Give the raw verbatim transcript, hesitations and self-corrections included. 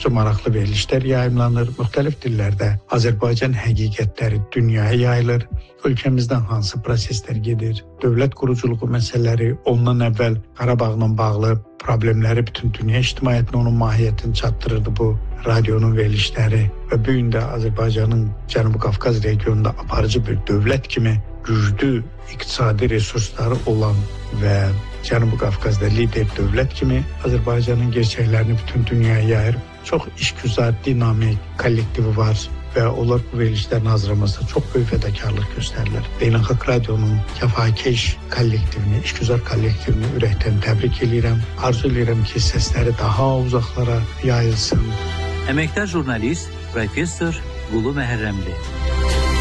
olduqca maraqlı verilişlər yayımlanır. Müxtəlif dillərdə Azərbaycan həqiqətləri dünyaya yayılır. Ölkəmizdən hansı proseslər gedir? Dövlət quruculuğu məsələləri, ondan əvvəl Qarabağla bağlı problemləri bütün dünya ictimaiyyətinə onun mahiyyətini çatdırırdı bu radionun verilişləri və bu gün də Azərbaycanın Cənubi Qafqaz regionunda aparıcı bir dövlət kimi güclü iqtisadi resursları olan və Cənubi Qafqazda lider dövlət kimi Azərbaycanın gerçəklərini bütün dünyaya yayır. Çox işgüzar, dinamik kollektivi var və onlar bu verilişlərin hazırlamasında çox böyük fədakarlıq göstərirlər. Beynəlxalq Radionun kəfakeş kollektivini, işgüzar kollektivini ürəkdən təbrik edirəm. Arzu edirəm ki, səsləri daha uzaqlara yayılsın. Əməkdar jurnalist, professor Qulu Məhərrəmli.